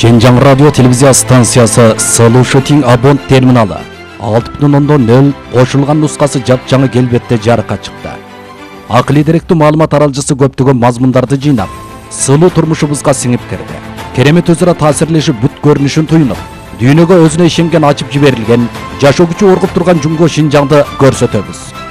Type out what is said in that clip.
Şenjan Radyo Televizya Stansiyası Sılı Shooting Abon Terminali 6.0 qo'shilgan nusxasi jap-жаңы kelbetde жарыққа chiqdi. Aqli direktli ma'lumot aralchisi көптөгөн mazmunlarni жыйнап, сылуу turmushubuzga singib kirdi. Keremet özüra ta'sirleshib but ko'rinishini tuyunib, dүйнөгө өзүнө ишенген ачып жиберилген, жашоогучу оргуп турган Жумго Шинжаңды көрсөтөбүз.